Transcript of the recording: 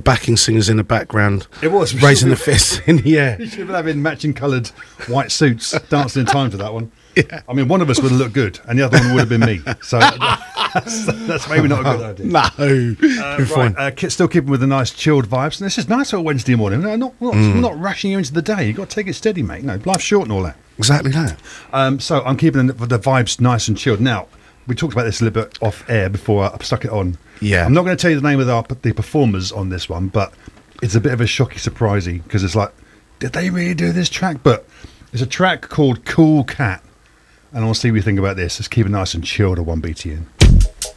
backing singers in the background. It was raising the fists in the air. You should have been having matching coloured white suits dancing in time to that one. Yeah. I mean, one of us would have looked good, and the other one would have been me. So that's maybe not a good idea. No, fine. Still keeping with the nice chilled vibes. And this is nice on Wednesday morning. Not rushing you into the day. You've got to take it steady, mate. No, life's short and all that. Exactly that. So I'm keeping the vibes nice and chilled. Now, we talked about this a little bit off air before I stuck it on. Yeah. I'm not going to tell you the name of the performers on this one, but it's a bit of a shocky surprisey because it's like, did they really do this track? But it's a track called Cool Cat. And I want to see what you think about this. Let's keep it nice and chilled at 1BTN.